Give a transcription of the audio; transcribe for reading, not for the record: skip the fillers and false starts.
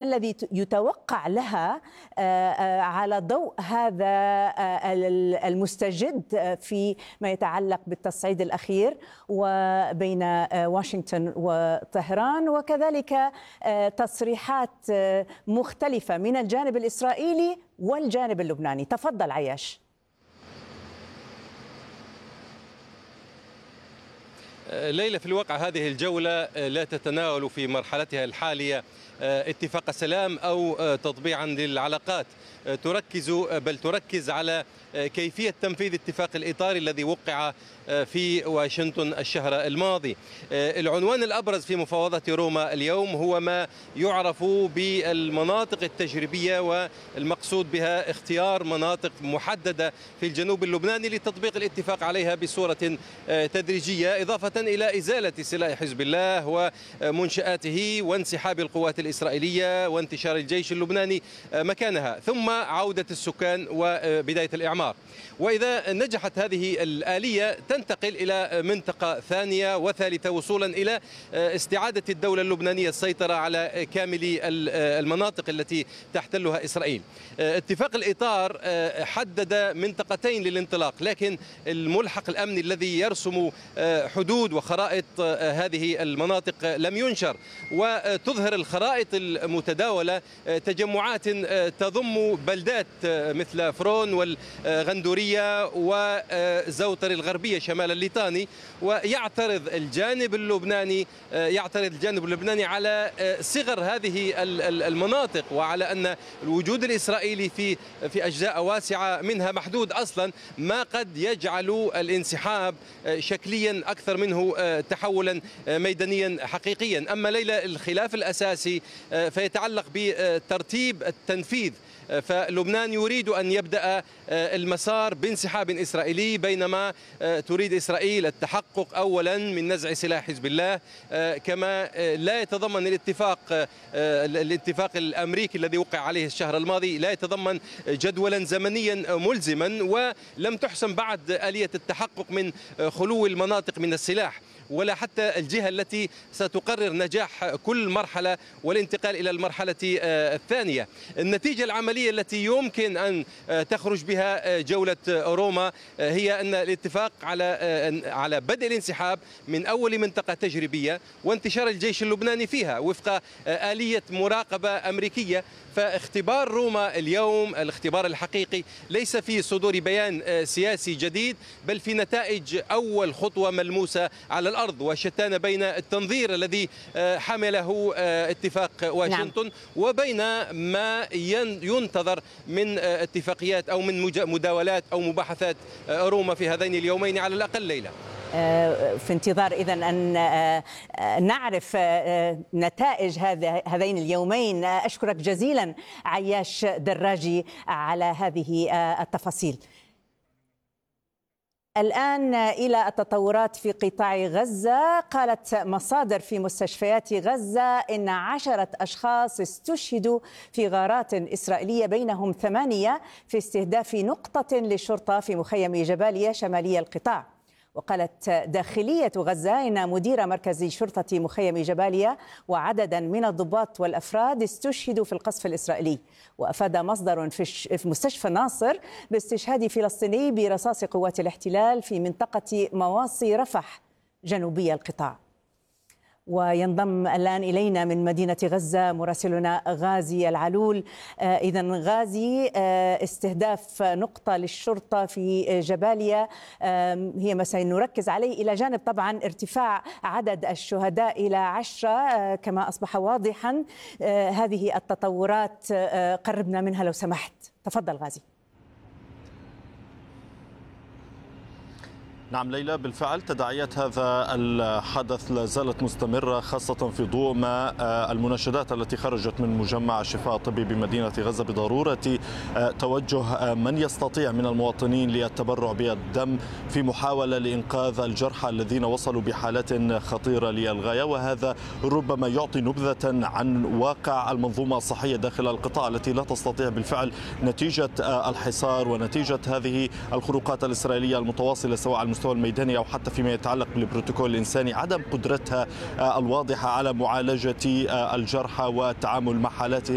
الذي يتوقع لها على ضوء هذا المستجد فيما يتعلق بالتصعيد الأخير وبين واشنطن وطهران، وكذلك تصريحات مختلفة من الجانب الإسرائيلي والجانب اللبناني؟ تفضل عياش. ليلى، في الواقع هذه الجولة لا تتناول في مرحلتها الحالية اتفاق سلام أو تطبيعا للعلاقات، تركز على كيفية تنفيذ اتفاق الإطار الذي وقع في واشنطن الشهر الماضي. العنوان الأبرز في مفاوضات روما اليوم هو ما يعرف بالمناطق التجريبية، والمقصود بها اختيار مناطق محددة في الجنوب اللبناني لتطبيق الاتفاق عليها بصورة تدريجية، إضافة إلى إزالة سلاح حزب الله ومنشآته وانسحاب القوات الإسرائيلية وانتشار الجيش اللبناني مكانها، ثم عودة السكان وبداية الإعمار. وإذا نجحت هذه الآلية تنتقل إلى منطقة ثانية وثالثة، وصولا إلى استعادة الدولة اللبنانية السيطرة على كامل المناطق التي تحتلها إسرائيل. اتفاق الإطار حدد منطقتين للانطلاق، لكن الملحق الأمني الذي يرسم حدود وخرائط هذه المناطق لم ينشر، وتظهر الخرائط المتداولة تجمعات تضم بلدات مثل فرون والغندورية وزوطر الغربية شمال الليطاني، ويعترض الجانب اللبناني على صغر هذه المناطق، وعلى أن الوجود الإسرائيلي في أجزاء واسعة منها محدود أصلا، ما قد يجعل الانسحاب شكليا أكثر منه تحولا ميدانيا حقيقيا. أما ليلى، الخلاف الأساسي فيتعلق بترتيب التنفيذ، فلبنان يريد أن يبدأ المسار بانسحاب إسرائيلي، بينما تريد إسرائيل التحقق أولا من نزع سلاح حزب الله، كما لا يتضمن الاتفاق الأمريكي الذي وقع عليه الشهر الماضي لا يتضمن جدولا زمنيا ملزما، ولم تحسم بعد آلية التحقق من خلو المناطق من السلاح، ولا حتى الجهة التي ستقرر نجاح كل مرحلة والانتقال إلى المرحلة الثانية. النتيجة العملية التي يمكن أن تخرج بها جولة روما هي أن الاتفاق على بدء الانسحاب من أول منطقة تجريبية وانتشار الجيش اللبناني فيها وفق آلية مراقبة أمريكية. فاختبار روما اليوم، الاختبار الحقيقي، ليس في صدور بيان سياسي جديد، بل في نتائج أول خطوة ملموسة على الأرض، وشتان بين التنظير الذي حمله اتفاق واشنطن وبين ما ينتظر من اتفاقيات أو من مداولات أو مباحثات روما في هذين اليومين على الأقل. ليلى، في انتظار إذن أن نعرف نتائج هذين اليومين. أشكرك جزيلا عياش دراجي على هذه التفاصيل. الآن إلى التطورات في قطاع غزة. قالت مصادر في مستشفيات غزة إن 10 أشخاص استشهدوا في غارات إسرائيلية، بينهم 8 في استهداف نقطة للشرطة في مخيم جباليا شمالي القطاع. وقالت داخلية غزة إن مدير مركز شرطة مخيم جباليا وعددا من الضباط والأفراد استشهدوا في القصف الإسرائيلي. وأفاد مصدر في مستشفى ناصر باستشهاد فلسطيني برصاص قوات الاحتلال في منطقة مواصي رفح جنوبي القطاع. وينضم الآن إلينا من مدينة غزة مراسلنا غازي العلول. إذن غازي، استهداف نقطة للشرطة في جباليا هي ما سنركز عليه، إلى جانب طبعا ارتفاع عدد الشهداء إلى 10 كما أصبح واضحا. هذه التطورات قربنا منها لو سمحت. تفضل غازي. نعم ليلى، بالفعل تداعيات هذا الحدث لا زالت مستمرة، خاصة في ضوء ما المناشدات التي خرجت من مجمع الشفاء الطبي بمدينة غزة بضرورة توجه من يستطيع من المواطنين للتبرع بالدم في محاولة لإنقاذ الجرحى الذين وصلوا بحالات خطيرة للغاية. وهذا ربما يعطي نبذة عن واقع المنظومة الصحية داخل القطاع التي لا تستطيع بالفعل نتيجة الحصار ونتيجة هذه الخروقات الإسرائيلية المتواصلة سواء على المستوى الميداني أو حتى فيما يتعلق بالبروتوكول الإنساني، عدم قدرتها الواضحة على معالجة الجرحى والتعامل مع حالاتهم